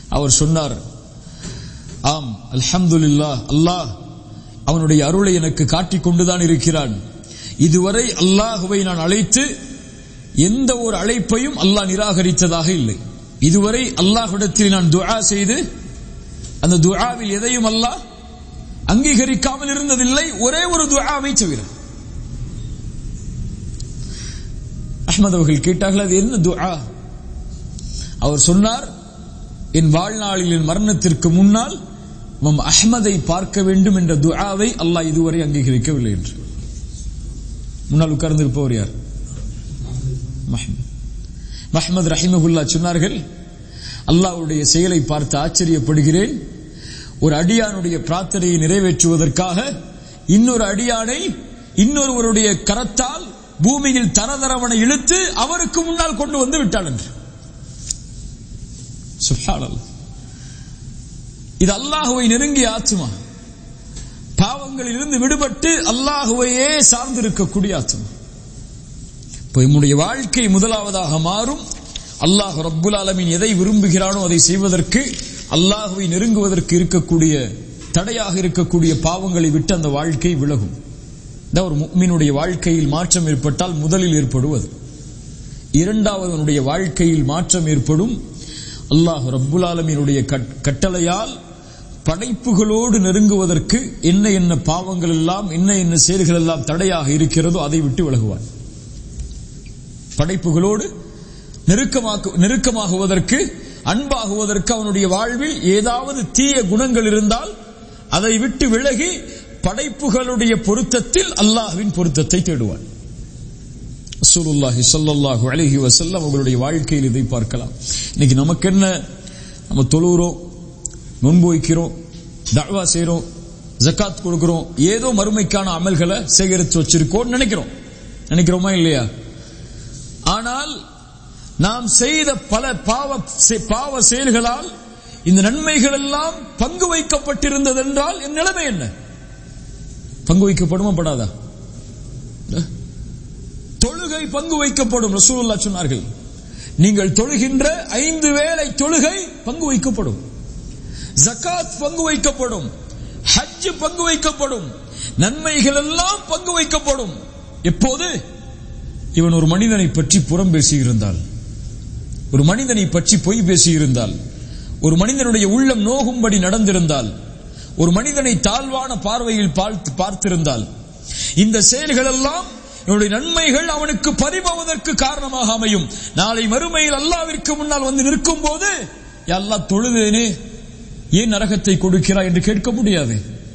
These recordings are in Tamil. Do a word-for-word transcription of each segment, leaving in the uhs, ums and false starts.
அவர் சொன்னார், ஆம் அல்ஹம்துலில்லாஹ், அல்லாஹ் அவனுடைய அருளை எனக்கு காட்டிக் கொண்டுதான் இருக்கிறான். இதுவரை அல்லாஹுவை நான் அழைத்து எந்த ஒரு அழைப்பையும் அல்லாஹ் நிராகரித்ததாக இல்லை. இதுவரை அல்லாஹ்விடத்தில் நான் துஆ செய்து அந்த துஆவில் எதையும் அல்லாஹ் அங்கீகரிக்காமல் இருந்ததில்லை, ஒரே ஒரு துஆவை தவிர. அஹ்மத் அவர்கள் கேட்டார்கள், அது என்ன துஆ? அவர் சொன்னார், என் வாழ்நாளில் என் மரணத்திற்கு முன்னால் இமாம் அஹ்மதை பார்க்க வேண்டும் என்ற துஆவை அல்லாஹ் இதுவரை அங்கீகரிக்கவில்லை என்று. முன்னால் உட்கார்ந்திருப்பவர் யார்? மஹ்மத் ரஹிமஹுல்லா சொன்னார்கள், அல்லாஹ்வுடைய செயலை பார்த்து ஆச்சரியப்படுகிறேன். ஒரு அடியானுடைய பிரார்த்தனையை நிறைவேற்றுவதற்காக இன்னொரு அடியானை இன்னொருவருடைய கரத்தால் பூமியில் தரதரவனை இழுத்து அவருக்கு முன்னால் கொண்டு வந்து விட்டாள் என்று. சுப்ஹானல்லாஹ். இது அல்லாஹுவை நெருங்கிய ஆத்மா, பாவங்களில் இருந்து விடுபட்டு அல்லாஹுவையே சார்ந்திருக்கக்கூடிய ஆத்மா. இப்போ நம்முடைய வாழ்க்கை முதலாவதாக மாறும். அல்லாஹ் ரப்புல் ஆலமீன் எதை விரும்புகிறானோ அதை செய்வதற்கு, அல்லாஹுவை நெருங்குவதற்கு இருக்கக்கூடிய தடையாக இருக்கக்கூடிய பாவங்களை விட்டு அந்த வாழ்க்கை விலகும். இந்த ஒரு முஃமினுடைய வாழ்க்கையில் மாற்றம் ஏற்பட்டால் முதலில் ஏற்படுவது. இரண்டாவது, அவனுடைய வாழ்க்கையில் மாற்றம் ஏற்படும். அல்லாஹ் ரப்புல் ஆலமீனுடைய கட்டளையால் படைப்புகளோடு நெருங்குவதற்கு என்ன என்ன பாவங்கள் எல்லாம், என்ன என்ன செயல்கள் எல்லாம் தடையாக இருக்கிறதோ அதை விட்டு விலகுவான். படைப்புகளோடு நெருக்கமாக நெருக்கமாகுவதற்கு, அன்பாகுவதற்கு அவனுடைய வாழ்வில் ஏதாவது தீய குணங்கள் இருந்தால் அதை விட்டு விலகி படைப்புகளுடைய பொருத்தத்தில் அல்லாஹ்வின் பொருத்தத்தை தேடுவான். ரசூலுல்லாஹி ஸல்லல்லாஹு அலைஹி வஸல்லம் அவர்களுடைய வாழ்க்கையில் இதை பார்க்கலாம். இன்னைக்கு நமக்கு என்ன, நம்ம தொழுகிறோம், நோன்பு வைக்கிறோம், தஅவா செய்றோம், ஜகாத் கொடுக்கிறோம், ஏதோ மறுமைக்கான அமல்களை சேகரித்து வச்சிருக்கோம் நினைக்கிறோம். நினைக்கிறோமா இல்லையா? ஆனால் நாம் செய்த பல பாவ பாவ செயல்களால் இந்த நன்மைகள் எல்லாம் பங்கு வைக்கப்பட்டிருந்தது என்றால் என் நிலைமை என்ன? பங்கு வைக்கப்படுமா படாதா? தொழுகை பங்கு வைக்கப்படும். ரசூலுல்லாஹ் சொன்னார்கள், நீங்கள் தொழுகின்ற ஐந்து வேளை தொழுகை பங்கு வைக்கப்படும், ஜகாத் பங்கு வைக்கப்படும், ஹஜ் பங்கு வைக்கப்படும், நன்மைகள் எல்லாம் பங்கு வைக்கப்படும். எப்போது? இவன் ஒரு மனிதனை பற்றி புறம் பேசியிருந்தால், ஒரு மனிதனை பற்றி பொய் பேசியிருந்தால், ஒரு மனிதனுடைய உள்ளம் நோகும்படி நடந்திருந்தால், ஒரு மனிதனை தாழ்வான பார்வையில் பார்த்து பார்த்திருந்தால், இந்த செயல்கள் எல்லாம் என்னுடைய நன்மைகள் அவனுக்கு பறிபோவதற்கு காரணமாக அமையும். நாளை மறுமையில் அல்லாஹ்விற்கு முன்னால் வந்து நிற்கும் போது, யா அல்லாஹ் தொழுதேனே, ஏன் நரகத்தை கொடுக்கிறாய் என்று கேட்க முடியாது.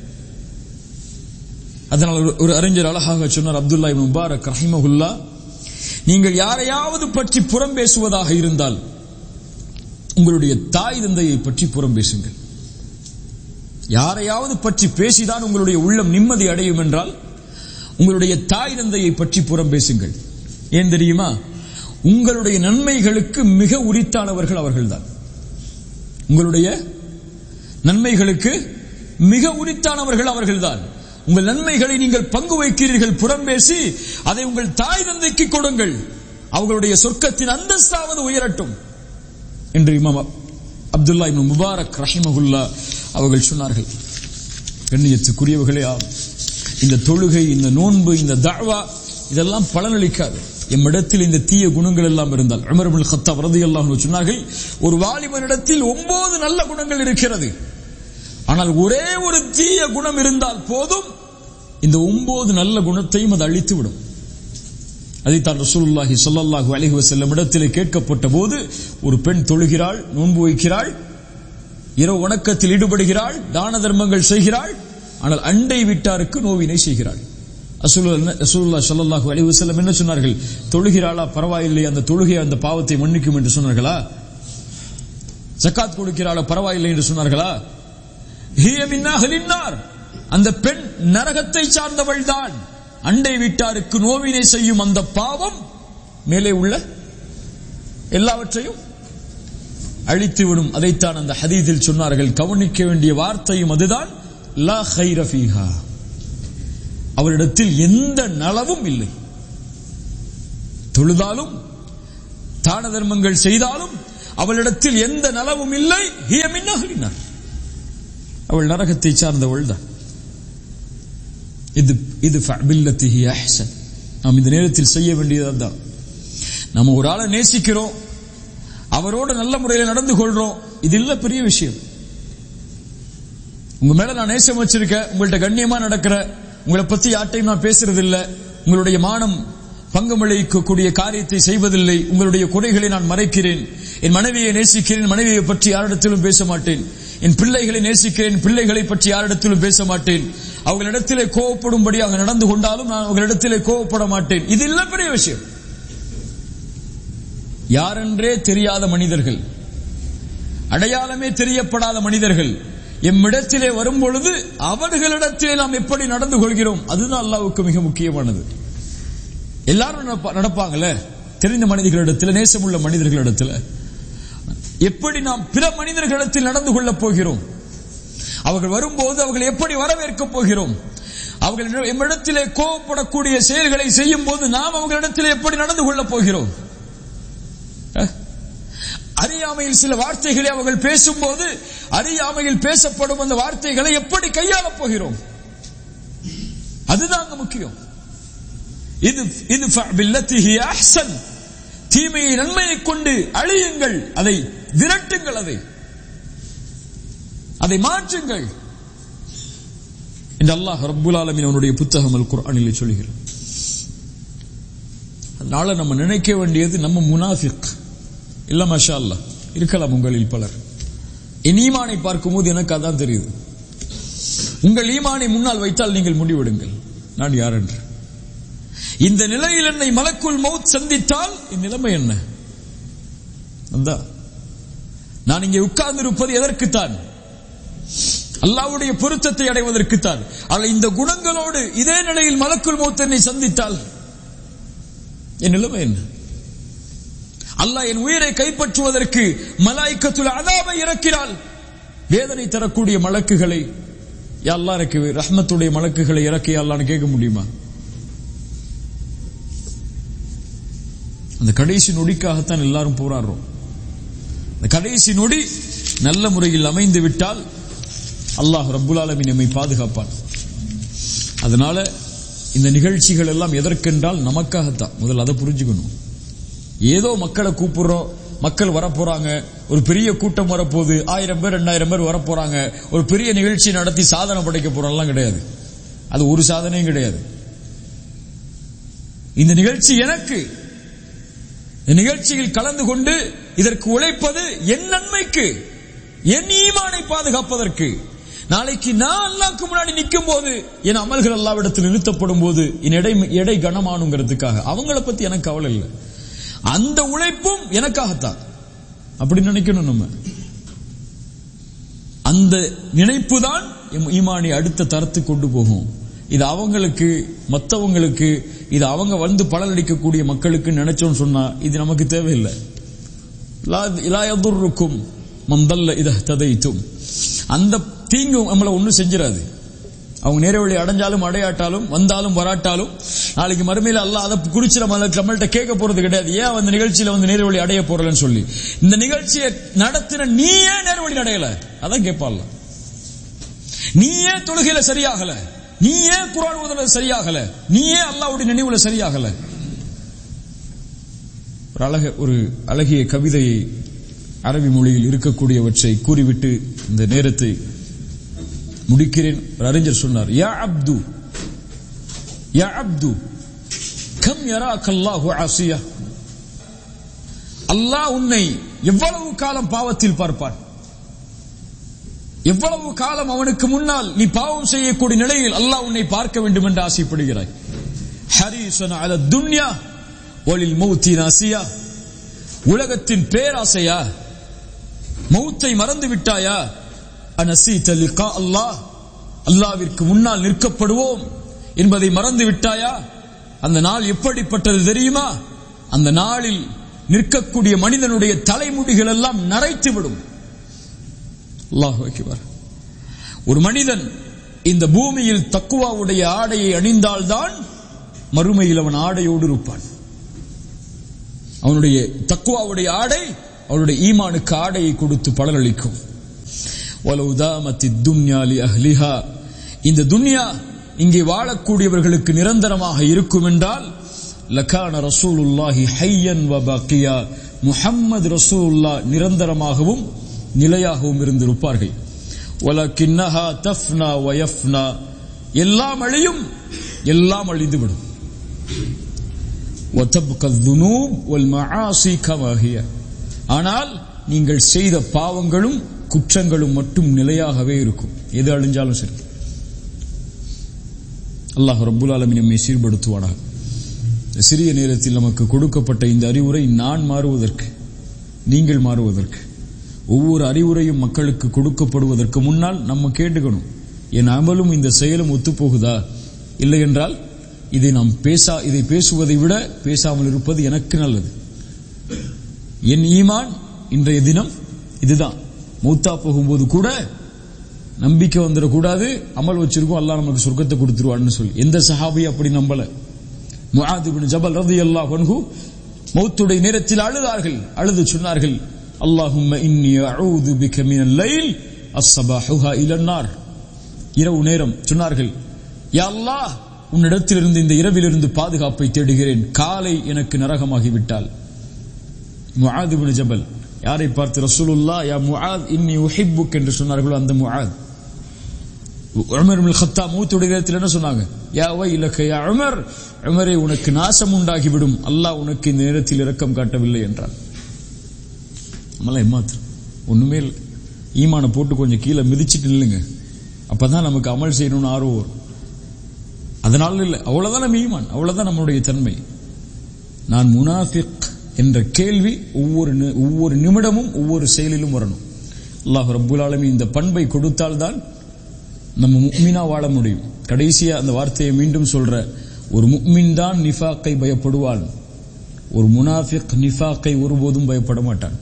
அதனால் ஒரு அறிஞர் அழகாக சொன்னார், அப்துல்லா இப்னு முபாரக் ரஹிமஹுல்லா, நீங்கள் யாரையாவது பற்றி புறம் பேசுவதாக இருந்தால் உங்களுடைய தாய் தந்தையை பற்றி புறம் பேசுங்கள். யாரையாவது பற்றி பேசிதான் உங்களுடைய உள்ளம் நிம்மதி அடையும் என்றால் உங்களுடைய தாய் தந்தையை பற்றி புறம் பேசுங்கள். ஏன் தெரியுமா? உங்களுடைய நன்மைகளுக்கு மிக உரித்தானவர்கள் அவர்கள்தான். உங்களுடைய நன்மைகளுக்கு மிக உரித்தானவர்கள் அவர்கள்தான். உங்கள் நன்மைகளை நீங்கள் பங்கு வைக்கிறீர்கள், புறம் பேசி அதை உங்கள் தாய் தந்தைக்கு கொடுங்கள், அவர்களுடைய சொர்க்கத்தின் அந்தஸ்தாவது உயரட்டும் என்று இமாம் அப்துல்லா இப்னு முபாரக் ரஹிமஹுல்லா அவர்கள் சொன்னார்கள். கண்ணியத்துக்குரியவர்களே, இந்த தொழுகை, இந்த நோன்பு, இந்த தஅவா இதெல்லாம் பலனளிக்காது எம்மிடத்தில் இந்த தீய குணங்கள் எல்லாம் இருந்தால். உமர் இப்னு கத்தாப் ரலியல்லாஹு அன்ஹு சொன்னார்கள், ஒரு வாலிபனிடத்தில் ஒன்பது நல்ல குணங்கள் இருக்கிறது, ஆனால் ஒரே ஒரு தீய குணம் இருந்தால் போதும், இந்த ஒன்பது நல்ல குணத்தையும் அது அழித்து விடும். அதைத்தான் ரசூலுல்லாஹி ஸல்லல்லாஹு அலைஹி வஸல்லம் இடத்திலே கேட்கப்பட்ட போது, ஒரு பெண் தொழுகிறாள், நோன்பு வைக்கிறாள், இரவு வணக்கத்தில் ஈடுபடுகிறாள், தான தர்மங்கள் செய்கிறாள், ஆனால் அண்டை வீட்டாருக்கு நோவினை செய்கிறாள். ரசூலுல்லாஹி ஸல்லல்லாஹு அலைஹி வஸல்லம் என்ன சொன்னார்கள்? தொழுகிறாளா, பரவாயில்லை, அந்த தொழுகை அந்த பாவத்தை மன்னிக்கும் என்று சொன்னார்களா? ஜகாத் கொடுக்கிறாளா, பரவாயில்லை என்று சொன்னார்களா? ஹிய மின் அஹ்லின் நார், அந்த பெண் நரகத்தை சார்ந்தவள் தான். அண்டை வீட்டாருக்கு நோவினை செய்யும் அந்த பாவம் மேலே உள்ள எல்லாவற்றையும் அழித்துவிடும். அதைத்தான் அந்த ஹதீஸில் சொன்னார்கள். கவனிக்க வேண்டிய வார்த்தையும் அதுதான், லா கைர ஃபீஹா, அவரிடத்தில் எந்த நலவும் இல்லை. தொழுதாலும் தான தர்மங்கள் செய்தாலும் அவளிடத்தில் எந்த நலவும் இல்லை. ஹிய மின் அஹ்லினார், அவள் நரகத்தை சார்ந்தவள் தான். இது இது பில்லத்தி ஹிய அஹ்சன். நாம் இந்த நேரத்தில் செய்ய வேண்டியது தான். நம்ம ஒரு ஆளை நேசிக்கிறோம், அவரோட நல்ல முறையில் நடந்து கொள்றோம், இது இல்ல பெரிய விஷயம். உங்க மேல நான் நேசம் வச்சிருக்கேன், உங்கள்ட்ட கண்ணியமா நடக்கிற, உங்களை பத்தி யார்ட்டையும் நான் பேசுறது இல்ல, உங்களுடைய மானம் பங்கமளிக்கக்கூடிய காரியத்தை செய்வதில்லை, உங்களுடைய குறைகளை நான் மறைக்கிறேன், என் மனைவியை நேசிக்கிறேன், மனைவியை பற்றி யாரிடத்திலும் பேச மாட்டேன், என் பிள்ளைகளை நேசிக்கிறேன், பிள்ளைகளை பற்றி யாரிடத்திலும் பேச மாட்டேன், அவர்களிடத்திலே கோவப்படும்படியாக நடந்து கொண்டாலும் நான் அவர்களிடத்திலே கோவப்பட மாட்டேன், இது இல்ல பெரிய விஷயம். யாரென்றே தெரியாத மனிதர்கள், அடையாளமே தெரியப்படாத மனிதர்கள் எம்மிடத்திலே வரும் பொழுது அவர்களிடத்திலே நாம் எப்படி நடந்து கொள்கிறோம், அதுதான் அல்லாஹ்வுக்கு மிக முக்கியமானது. எல்லாரும் நடப்பாங்கல்ல, தெரிந்த மனிதர்களிடத்தில், நேசமுள்ள மனிதர்களிடத்தில், எப்படி நாம் பிற மனிதர்களிடத்தில் நடந்து கொள்ளப் போகிறோம், அவர்கள் வரும்போது அவர்கள் எப்படி வரவேற்க போகிறோம், அவர்கள் எம்மிடத்திலே கோபப்படக்கூடிய செயல்களை செய்யும் போது நாம் அவர்களிடத்திலே எப்படி நடந்து கொள்ளப் போகிறோம், அறியாமையில் சில வார்த்தைகளை அவர்கள் பேசும்போது அறியாமையில் பேசப்படும் அந்த வார்த்தைகளை எப்படி கையாளப் போகிறோம், அதுதான் முக்கியம். இது இது பில்லத்தி ஹிய அஹ்சன், தீமையை நன்மையை கொண்டு அழியுங்கள், அதை விரட்டுங்கள், அதை அதை மாற்றுங்கள் என்று அல்லாஹ் ரப்புல் ஆலமீன் அவனுடைய புத்தகம் அல் குர்ஆனில் சொல்கிறார். அதனால நம்ம நினைக்க வேண்டியது, நம்ம முனாஃபிக் இல்ல, மாஷா அல்லாஹ் இருக்கலாம் உங்களில் பலர். என் ஈமானை பார்க்கும்போது எனக்கு அதான் தெரியுது. உங்கள் ஈமானை முன்னால் வைத்தால் நீங்கள் முடிவெடுங்கள் நான் யார் என்று. இந்த நிலையில் என்னை மலக்குல் மௌத் சந்தித்தால் என் நிலைமை என்ன? நான் இங்கே உட்கார்ந்து இருப்பது எதற்குத்தான்? அல்லாஹ்வுடைய பொருத்தத்தை அடைவதற்குத்தான். ஆனால் இந்த குணங்களோடு இதே நிலையில் மலக்குல் மௌத் என்னை சந்தித்தால் என் நிலைமை என்ன? அல்லாஹ் என் உயிரை கைப்பற்றுவதற்கு மலாயிக்கத்துல் அதாபை இறக்கினால், வேதனை தரக்கூடிய மலக்குகளை யா அல்லாஹ் இறக்கி, ரஹ்மத்துடைய மலக்குகளை இறக்கி அல்லாஹ்னு கேட்க முடியுமா? அந்த கடைசி நொடிக்காகத்தான் எல்லாரும் போராடுறோம். அந்த கடைசி நொடி நல்ல முறையில் அமைந்து விட்டால் அல்லாஹ் ரப்புல் ஆலமீன் நம்மை பாதுகாப்பான். அதனால இந்த நிகழ்ச்சிகள் எல்லாம் எதற்கென்றால் நமக்காகத்தான். முதல்ல அதை புரிஞ்சுக்கணும். ஏதோ மக்களை கூப்பிடுறோம், மக்கள் வரப்போறாங்க, ஒரு பெரிய கூட்டம் வரப்போகுது, ஆயிரம் பேர் ரெண்டாயிரம் பேர் வரப்போறாங்க, ஒரு பெரிய நிகழ்ச்சி நடத்தி சாதனை படைக்க போறோம்லாம் கிடையாது. அது ஒரு சாதனையும் கிடையாது. இந்த நிகழ்ச்சி எனக்கு, இந்த நிகழ்ச்சியில் கலந்து கொண்டு இதற்கு உழைப்பது என் நன்மைக்கு, என் ஈமானை பாதுகாப்பதற்கு. நாளைக்கு நான் அல்லாஹ்வுக்கு முன்னாடி நிற்கும் போது என் அமல்கள் அல்லாஹ்விடத்தில் நிறுத்தப்படும் போது என் எடை எடை கனமானுங்கிறதுக்காக அவங்கள பத்தி எனக்கு கவலை இல்லை. அந்த உழைப்பும் எனக்காகத்தான், அப்படி நினைக்கணும். நம்ம அந்த நினைப்பு தான் ஈமானை அடுத்த தரத்து கொண்டு போகும். இது அவங்களுக்கு, மற்றவங்களுக்கு, இது அவங்க வந்து பலனளிக்கக்கூடிய மக்களுக்கு நினைச்சோன்னு சொன்னா இது நமக்கு தேவையில்லை. லா யதுர்ருக்கும் மன் தல்ல இதா ததைத்தும், அந்த தீங்கு நம்மளை ஒன்றும் செஞ்சிடாது. அவங்க நேர வழி அடைஞ்சாலும் அடையாட்டாலும், வந்தாலும் வராட்டாலும், நாளைக்கு மறுமையில அல்லாஹ் அதை குறிச்சு நம்ம நம்மள்ட்ட கேட்க போறது கிடையாது. ஏன் அந்த நிகழ்ச்சியில வந்து நேர வழி அடைய போறலன்னு சொல்லி. இந்த நிகழ்ச்சியை நடத்தின நீ ஏன் நேர வழி அடையல, அதான் கேட்பாள். நீ ஏன் தொழுகையில சரியாகல, நீ ஏன் குர்ஆன் ஓதுறதுல சரியாகல, நீ ஏன் அல்லாஹ்வுடைய நினைவுல சரியாகல. ஒரு அழக ஒரு அழகிய கவிதையை அரபி மொழியில் இருக்கக்கூடியவற்றை கூறிவிட்டு இந்த நேரத்தை முடிக்கிறேன். ஒரு அறிஞர் சொன்னார், யா அப்து யா அப்து கம் யராக அல்லாஹு ஆசியா, அல்லாஹ் உன்னை எவ்வளவு காலம் பாவத்தில் பார்ப்பான், எவ்வளவு காலம் அவனுக்கு முன்னால் நீ பாவம் செய்யக்கூடிய நிலையில் அல்லாஹ் உன்னை பார்க்க வேண்டும் என்று ஆசைப்படுகிறாய். ஹரீஸன் அல துன்யா வலில் மௌத்தி நாசியா, உலகத்தின் பேராசையா, மௌத்தை மறந்து விட்டாயா, அனசீத லிகா அல்லாஹ், அல்லாஹ்விற்கு முன்னால் நிற்கப்படுவோம் என்பதை மறந்து விட்டாயா. அந்த நாள் எப்படிப்பட்டது தெரியுமா? அந்த நாளில் நிற்கக்கூடிய மனிதனுடைய தலைமுடிகள் எல்லாம் நரைத்து விடும். அல்லாஹ் அக்பர். ஒரு மனிதன் இந்த பூமியில் தக்குவாவுடைய ஆடையை அணிந்தால்தான் மறுமையில் அவன் ஆடையோடு இருப்பான். அவனுடைய தக்குவாவுடைய ஆடை அவருடைய ஈமானுக்கு ஆடையை கொடுத்து பலனளிக்கும். வலௌ தாமத்தித் துன்யா லி அஹ்லிஹா, இந்த துன்யா இங்கே வாழக்கூடியவர்களுக்கு நிரந்தரமாக இருக்கும் என்றால் லகான ரசூலுல்லாஹி ஹய்யன் வ பக்கியா, முஹம்மது ரசூலுல்லாஹ் நிரந்தரமாகவும் நிலையாகவும் இருந்திருப்பார்கள். வலக்கின்னஹா தஃப்னா வ யஃப்னா, எல்லாம் அழியும், எல்லாம் அழிந்துவிடும். வதப்க الذنوب والمعاصي كما هي, ஆனால் நீங்கள் செய்த பாவங்களும் குற்றங்களும் மட்டும் நிலையாகவே இருக்கும். எது அழிஞ்சாலும் சரி. அல்லாஹ் ரப்புல் ஆலமீன் நம்மை சீர்படுத்துவானாக. சிறிய நேரத்தில் நமக்கு கொடுக்கப்பட்ட இந்த அறிவுரை நான் மாறுவதற்கு, நீங்கள் மாறுவதற்கு, ஒவ்வொரு அறிவுரையும் மக்களுக்கு கொடுக்கப்படுவதற்கு முன்னால் நம்ம கேட்டுக்கணும், என் அமலும் இந்த செயலும் ஒத்துப்போகுதா? இல்லை என்றால் இதை நாம் பேசா இதை பேசுவதை விட பேசாமல் இருப்பது எனக்கு நல்லது. என் ஈமான் இன்றைய தினம் இதுதான். மௌத்தா போகும்போது கூட நம்பிக்கை வந்துடக்கூடாது, அமல் வச்சிருக்கோம் அல்லாஹ் நமக்கு சொர்க்கத்தை கொடுத்துருவான்னு சொல்லி. எந்த சஹாபி அப்படி நம்பல? முஆத் இப்னு ஜபல் ரலியல்லாஹு அன்ஹு மௌத்துடைய நேரத்தில் அழுதார்கள். அழுது சொன்னார்கள், அல்லாஹும்ம இன்னி அஊது பிக மினல் லைல் அஸ்ஸபாஹுஹா இலன் நார். இரவு நேரம் சொன்னார்கள், யா அல்லாஹ், உன்னிடத்திலிருந்து இந்த இரவிலிருந்து பாதுகாப்பை தேடுகிறேன், காலை எனக்கு நரகமாகிவிட்டால். முஆத் இப்னு ஜபல் யாரை பார்த்து ரசூலுல்லாஹ் யா முஆத் இன்னி உஹிப்புக் என்று சொன்னார்களோ அந்த முஆத். உமர் இப்னு கத்தாப் மௌத்துடைய நேரத்தில் என்ன சொன்னாங்க? யா வைலக யா உமர், உமரே உனக்கு நாசம் உண்டாகிவிடும், அல்லாஹ் உனக்கு இந்த நேரத்தில் இரக்கம் காட்டவில்லை என்றார். நம்மள ஏமாத்து ஒண்ணுமே இல்லை. ஈமான போட்டு கொஞ்சம் கீழே மிதிச்சிட்டு இல்லைங்க, அப்பதான் நமக்கு அமல் செய்யணும்னு ஆர்வம் வரும். அதனால இல்லை, அவ்வளவுதான் நம்ம ஈமான், அவ்வளவுதான் நம்மளுடைய தன்மை. நான் முனாஃபிக் என்ற கேள்வி ஒவ்வொரு ஒவ்வொரு நிமிடமும் ஒவ்வொரு செயலிலும் வரணும். அல்லாஹ் ரப்புல் ஆலமீன் இந்த பண்பை கொடுத்தால்தான் நம்ம முஃமினா வாழ முடியும். கடைசியா அந்த வார்த்தையை மீண்டும் சொல்ற, ஒரு முஃமின் தான் நிஃபாக்கை பயப்படுவான், ஒரு முனாஃபிக் நிஃபாக்கை ஒருபோதும் பயப்பட மாட்டான்.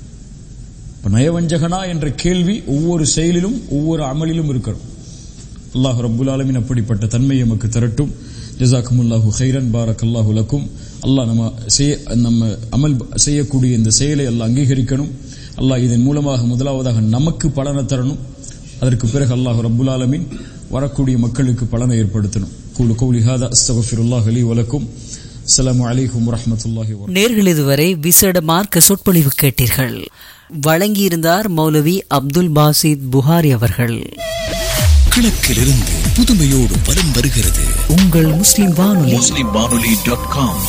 நயவஞ்சகனா என்ற கேள்வி ஒவ்வொரு செயலிலும் ஒவ்வொரு அமலிலும் இருக்கணும். அல்லாஹ் ரப்புல் ஆலமீன் அப்படிப்பட்ட தன்மை நமக்கு தரட்டும். ஜஸாக்குமுல்லாஹு கைரன், பாரக்கல்லாஹு லக்கும். அல்லாஹ் நம்ம செய்ய நம்ம அமல் செய்யக்கூடிய இந்த செயலை அல்லாஹ் அங்கீகரிக்கணும். அல்லாஹ் இதன் மூலமாக முதலாவதாக நமக்கு பலனை தரணும். அதற்கு பிறகு அல்லாஹ் ரப்புல் ஆலமீன் வரக்கூடிய மக்களுக்கு பலனை ஏற்படுத்தணும். கூலு கௌலி ஹாதா அஸ்தக்ஃபிருல்லாஹ் லி வ லக்கும். அஸ்ஸலாமு அலைக்கும் வரஹ்மத்துல்லாஹி வபரகாத்துஹு. நேர்கள் இதுவரை விசேட மார்க்க சொற்பொழிவு கேட்டீர்கள். வழங்கியிருந்தார் மௌலவி அப்துல் பாசித் புகாரி அவர்கள். கிழக்கிலிருந்து புதுமையோடு வலம் வருகிறது உங்கள் முஸ்லிம் வானொலி. முஸ்லிம் வானொலி டாட் காம்.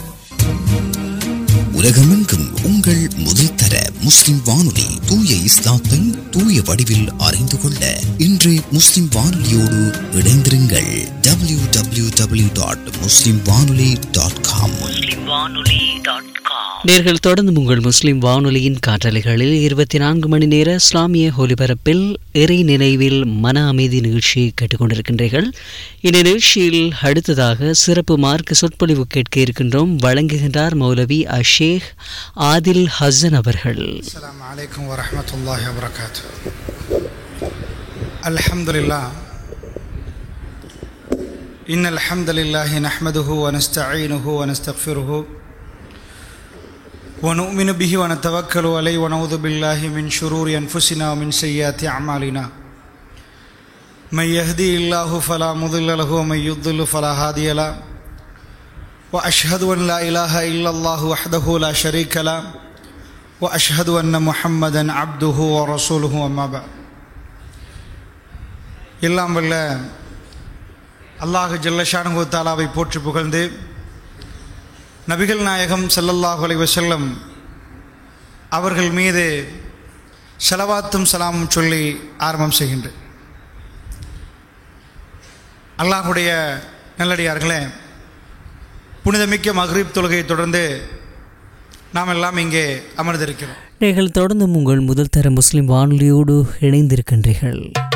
உலகமெங்கும் உங்கள் முதல் தர முஸ்லிம் வானொலி. தூய இஸ்லாத்தை தூய வடிவில் அறிந்து கொள்ள இன்று முஸ்லிம் வானொலியோடு இணைந்திருங்கள். டபிள்யூ டபிள்யூ டபிள்யூ டாட் முஸ்லிம் வானொலி டாட் காம். நேர்கள் தொடர்ந்து உங்கள் முஸ்லிம் வானொலியின் காற்றலைகளில் இருபத்தி நான்கு மணி நேர இஸ்லாமிய ஒலிபரப்பில் இறை நினைவில் மன அமைதி நிகழ்ச்சியை கேட்டுக்கொண்டிருக்கின்றீர்கள். இந்த நிகழ்ச்சியில் அடுத்ததாக சிறப்பு மார்க்க சொற்பொழிவு கேட்க இருக்கின்றோம். வழங்குகின்றார் மௌலவி அஷேக் ஆதில் ஹசன் அவர்கள். அஸ்ஸலாமு அலைக்கும் வரஹ்மத்துல்லாஹி வபரகாத்துஹு. அல்ஹம்துலில்லாஹ் இன்னல் ஹம்தலில்லாஹி நஹ்மதுஹு வ நஸ்தஈனுஹு வ நஸ்தக்ஃபிருஹு ونؤمن به ونتوكل عليه ونعوذ بالله من شرور أنفسنا ومن سيئات أعمالنا من يهدي الله فلا مضل له ومن يضلل فلا هادي له وأشهد أن لا إله إلا الله وحده لا شريك له وأشهد أن محمدا عبده ورسوله أما بعد. எல்லாம் வல்ல அல்லாஹ் ஜல்ல ஷானஹு தஆலாவை போற்றி புகழ்ந்து நபிகள் நாயகம் ஸல்லல்லாஹு அலைஹி வஸல்லம் அவர்கள் மீது ஸலவாத்தும் சலாமும் சொல்லி ஆரம்பம் செய்கின்றேன். அல்லாஹ்வுடைய நல்லடியார்களே, புனிதமிக்க மக்ரிப் தொழுகையை தொடர்ந்து நாம் எல்லாம் இங்கே அமர்ந்திருக்கிறோம். நீங்கள் தொடர்ந்து உங்கள் முதல் தர முஸ்லிம் வானொலியோடு இணைந்திருக்கின்றீர்கள்.